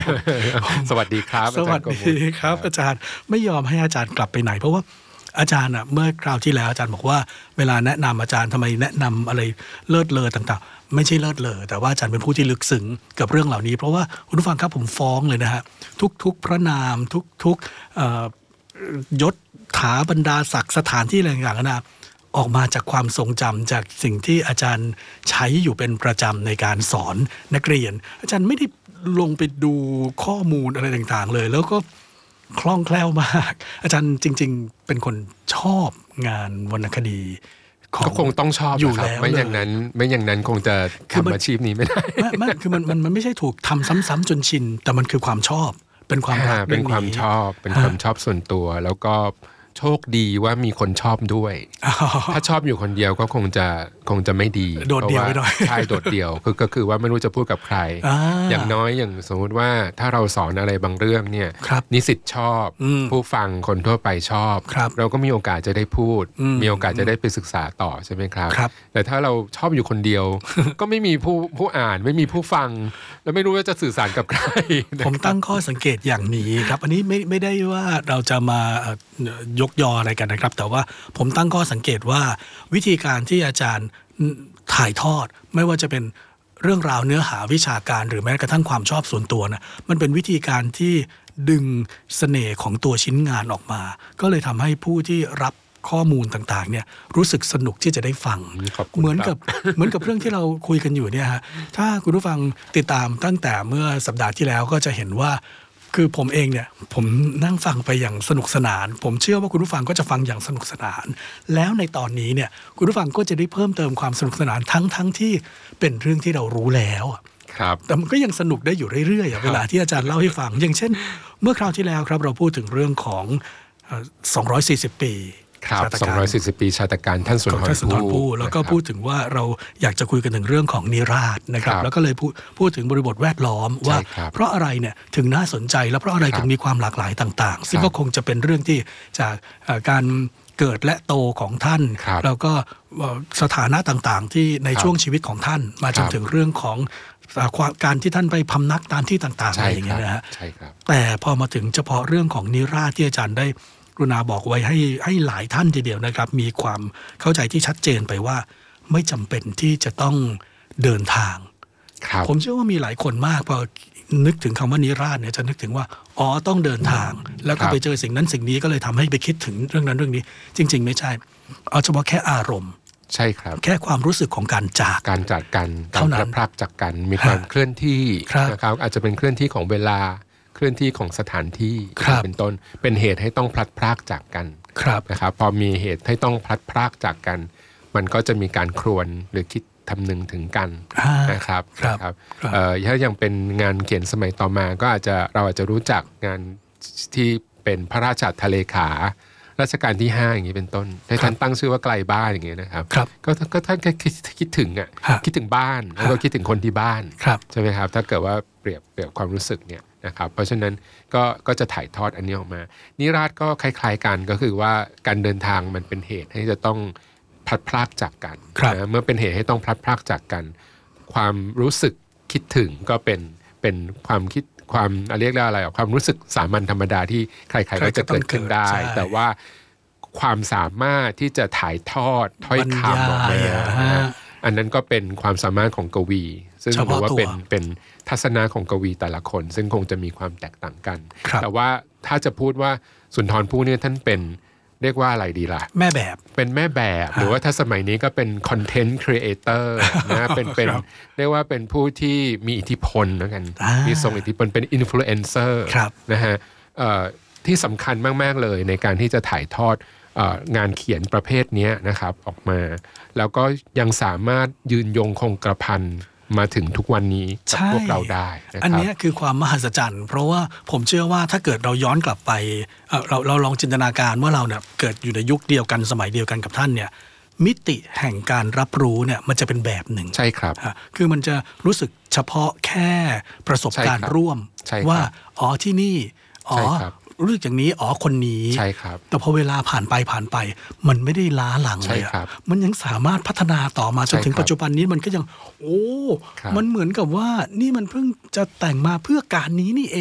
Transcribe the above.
สวัสดีครับสวัสดีครับอาจารย์ไม่ยอมให้อาจารย์กลับไปไหนเพราะว่าอาจารย์เมื่อคราวที่แล้วอาจารย์บอกว่าเวลาแนะนำอาจารย์ทำไมแนะนำอะไรเลิศเลอต่างๆไม่ใช่เลิศเลอแต่ว่าอาจารย์เป็นผู้ที่ลึกซึ้งกับเรื่องเหล่านี้เพราะว่าคุณผู้ฟังครับผมฟ้องเลยนะฮะทุกพระนามทุกยศถาบรรดาศักดิ์สถานที่อะไรต่างๆนะออกมาจากความทรงจำจากสิ่งที่อาจารย์ใช้อยู่เป็นประจำในการสอนนักเรียนอาจารย์ไม่ได้ลงไปดูข้อมูลอะไรต่างๆเลยแล้วก็คล่องแคล่วมากอาจารย์จริงๆเป็นคนชอบงานวรรณคดีก็คงต้องชอบอยู่แล้วไม่อย่างนั้นคงจะทำอาชีพนี้ไม่ได้ไม่คือมันไม่ใช่ถูกทำซ้ำๆจนชินแต่มันคือความชอบเป็นความรักเป็นความชอบเป็นความชอบส่วนตัวแล้วก็โชคดีว่ามีคนชอบด้วยถ้าชอบอยู่คนเดียวก็คงจะไม่ดีโดดเดี่ยวไปหน่อยใช่โดดเดี่ยวก็คือว่าไม่รู้จะพูดกับใครอย่างน้อยอย่างสมมุติว่าถ้าเราสอนอะไรบางเรื่องเนี่ยนิสิตชอบผู้ฟังคนทั่วไปชอบเราก็มีโอกาสจะได้พูดมีโอกาสจะได้ไปศึกษาต่อใช่ไหมครับแต่ถ้าเราชอบอยู่คนเดียวก็ไม่มีผู้อ่านไม่มีผู้ฟังแล้วไม่รู้ว่าจะสื่อสารกับใครผมตั้งข้อสังเกตอย่างนี้ครับอันนี้ไม่ได้ว่าเราจะมายกยออะไรกันนะครับแต่ว่าผมตั้งข้อสังเกตว่าวิธีการที่อาจารย์ถ่ายทอดไม่ว่าจะเป็นเรื่องราวเนื้อหาวิชาการหรือแม้กระทั่งความชอบส่วนตัวนะมันเป็นวิธีการที่ดึงเสน่ห์ของตัวชิ้นงานออกมาก็เลยทำให้ผู้ที่รับข้อมูลต่างๆเนี่ยรู้สึกสนุกที่จะได้ฟังเหมือนกับเรื่องที่เราคุยกันอยู่เนี่ยฮะถ้าคุณผู้ฟังติดตามตั้งแต่เมื่อสัปดาห์ที่แล้วก็จะเห็นว่าคือผมเองเนี่ยผมนั่งฟังไปอย่างสนุกสนานผมเชื่อว่าคุณผู้ฟังก็จะฟังอย่างสนุกสนานแล้วในตอนนี้เนี่ยคุณผู้ฟังก็จะได้เพิ่มเติมความสนุกสนานทั้งที่เป็นเรื่องที่เรารู้แล้วครับแต่มันก็ยังสนุกได้อยู่เรื่อยๆเวลาที่อาจารย์เล่าให้ฟังอย่างเช่นเมื่อคราวที่แล้วครับเราพูดถึงเรื่องของ240 ปีครับ240 ปีชาตการท่านสุนทรภู่แล้วก็พูดถึงว่าเราอยากจะคุยกันถึงเรื่องของนิราศนะครับแล้วก็เลยพูดถึงบริบทแวดล้อมว่าเพราะอะไรเนี่ยถึงน่าสนใจและเพราะอะไรถึงมีความหลากหลายต่างๆซึ่งก็คงจะเป็นเรื่องที่จากการเกิดและโตของท่านแล้วก็สถานะต่างๆที่ในช่วงชีวิตของท่านมาจนถึงเรื่องของการที่ท่านไปพำนักตามที่ต่างๆอะไรอย่างเงี้ยนะฮะแต่พอมาถึงเฉพาะเรื่องของนิราศที่อาจารย์ได้กรุณาบอกไว้ให้หลายท่านทีเดียวนะครับมีความเข้าใจที่ชัดเจนไปว่าไม่จำเป็นที่จะต้องเดินทางผมเชื่อว่ามีหลายคนมากพอนึกถึงคำว่านิราศเนี่ยจะนึกถึงว่าต้องเดินทางแล้วก็ไปเจอสิ่งนั้นสิ่งนี้ก็เลยทำให้ไปคิดถึงเรื่องนั้นเรื่องนี้จริงๆไม่ใช่เอาเฉพาะแค่อารมณ์ใช่ครับแค่ความรู้สึกของการจากกันการพลัดจากกันมีความเคลื่อนที่นะครับอาจจะเป็นเคลื่อนที่ของเวลาเคลื่อนที่ของสถานที่เป็นต้นเป็นเหตุให้ต้องพลัดพรากจากกันนะครับพอมีเหตุให้ต้องพลัดพรากจากกันมันก็จะมีการครวญหรือคิดทำนึงถึงกันนะครับถ้ายังเป็นงานเขียนสมัยต่อมาก็เราอาจจะรู้จักงานที่เป็นพระราชทะเลขารัชกาลที่5อย่างนี้เป็นต้นให้ท่านตั้งชื่อว่าไกลบ้านอย่างนี้นะครับก็ท่านคิดถึงคิดถึงบ้านแล้วก็คิดถึงคนที่บ้านใช่ไหมครับถ้าเกิดว่าเปรียบความรู้สึกเนี่ยนะครับเพราะฉะนั้นก็จะถ่ายทอดอันนี้ออกมานิราศก็คล้ายๆกันก็คือว่าการเดินทางมันเป็นเหตุให้จะต้องพลัดพรากจากกันนะเมื่อเป็นเหตุให้ต้องพลัดพรากจากกันความรู้สึกคิดถึงก็เป็นความคิดความเรียกอะไรความรู้สึกสามัญธรรมดาที่ใครๆก็จะเกิดขึ้นได้แต่ว่าความสามารถที่จะถ่ายทอดถ้อยคำออกมาอันนั้นก็เป็นความสามารถของกวีซึ่งถือว่าเป็นทัศนะของกวีแต่ละคนซึ่งคงจะมีความแตกต่างกันแต่ว่าถ้าจะพูดว่าสุนทรภู่เนี่ยท่านเป็นเรียกว่าอะไรดีล่ะแม่แบบเป็นแม่แบบหรือว่าถ้าสมัยนี้ก็เป็นคอนเทนต์ครีเอเตอร์นะเป็นเรียกว่าเป็นผู้ที่มีอิทธิพลนะกันมีทรงอิทธิพลเป็นอินฟลูเอนเซอร์นะฮะที่สำคัญมากๆเลยในการที่จะถ่ายทอดงานเขียนประเภทนี้นะครับออกมาแล้วก็ยังสามารถยืนยงคงกระพันมาถึงทุกวันนี้กับพวกเราได้นะครับอันนี้คือความมหัศจรรย์เพราะว่าผมเชื่อว่าถ้าเกิดเราย้อนกลับไปเราลองจินตนาการว่าเราเนี่ยเกิดอยู่ในยุคเดียวกันสมัยเดียวกันกับท่านเนี่ยมิติแห่งการรับรู้เนี่ยมันจะเป็นแบบหนึ่งใช่ครับคือมันจะรู้สึกเฉพาะแค่ประสบการณ์ร่วมว่าที่นี่รู้สึกอย่างนี้คนนี้ใช่ครับแต่พอเวลาผ่านไปมันไม่ได้ล้าหลังเลยมันยังสามารถพัฒนาต่อมาจนถึงปัจจุบันนี้มันก็ยังมันเหมือนกับว่านี่มันเพิ่งจะแต่งมาเพื่อการนี้นี่เอง